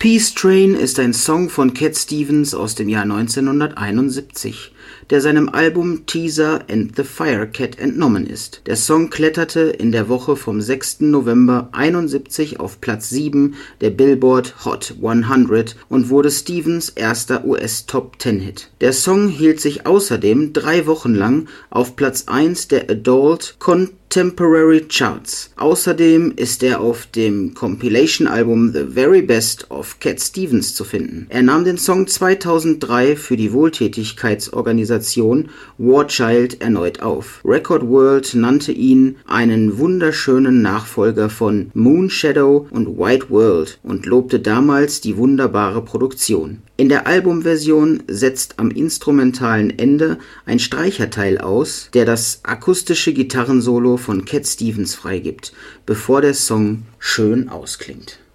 Peace Train ist ein Song von Cat Stevens aus dem Jahr 1971, der seinem Album Teaser and the Firecat entnommen ist. Der Song kletterte in der Woche vom 6. November 71 auf Platz 7 der Billboard Hot 100 und wurde Stevens erster US-Top-10-Hit. Der Song hielt sich außerdem 3 Wochen lang auf Platz 1 der Adult Contemporary Charts. Außerdem ist er auf dem Compilation-Album The Very Best of Cat Stevens zu finden. Er nahm den Song 2003 für die Wohltätigkeitsorganisation War Child erneut auf. Record World nannte ihn einen wunderschönen Nachfolger von Moon Shadow und White World und lobte damals die wunderbare Produktion. In der Albumversion setzt am instrumentalen Ende ein Streicherteil aus, der das akustische Gitarrensolo von Cat Stevens freigibt, bevor der Song schön ausklingt.